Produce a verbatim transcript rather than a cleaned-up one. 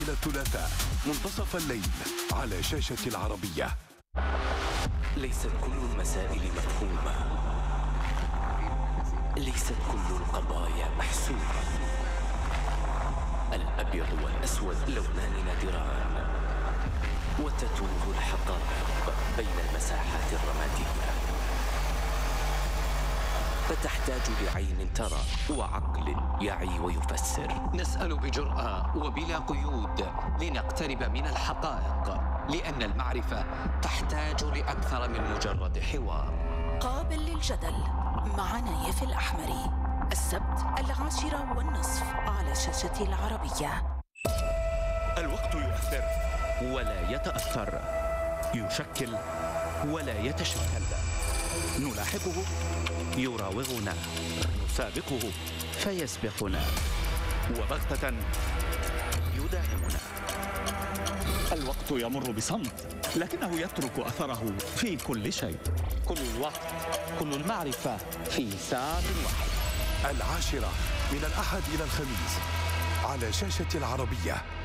إلى الثلاثاء منتصف الليل على شاشة العربية. ليست كل المسائل مفهومة، ليست كل القضايا محسومة. الأبيض والأسود لونان نادران، وتتوه الحقائق بين المساحات الرمادية، فتحتاج لعين ترى وعقل يعي ويفسر. نسأل بجرأة وبلا قيود لنقترب من الحقائق، لأن المعرفة تحتاج لأكثر من مجرد حوار. قابل للجدل مع نايف الأحمري، السبت العاشرة والنصف على شاشة العربية. الوقت يؤثر ولا يتأثر، يشكل ولا يتشكل، نلاحقه يراوغنا، نسابقه فيسبقنا، وبغتة يداهمنا. الوقت يمر بصمت، لكنه يترك أثره في كل شيء. كل الوقت، كل المعرفة في ساعة واحدة. العاشرة من الأحد إلى الخميس على شاشة العربية.